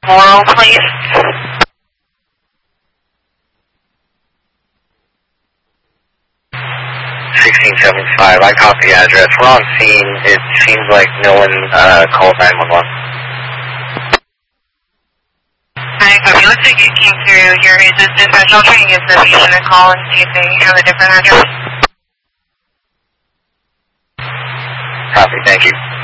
Morrow, please. 1675, I copy the address. We're on scene. It seems like no one called 911. Hi, copy. Looks like it came through your dispatch. I'll try and give the patient a call and see if they have a different address. Copy, thank you.